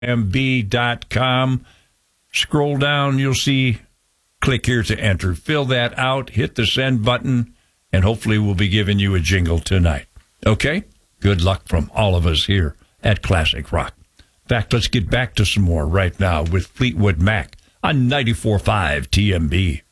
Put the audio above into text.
TMB.com. Scroll down, you'll see, click here to enter. Fill that out, hit the send button, and hopefully we'll be giving you a jingle tonight. Okay? Good luck from all of us here at Classic Rock. In fact, let's get back to some more right now with Fleetwood Mac on 94.5 TMB.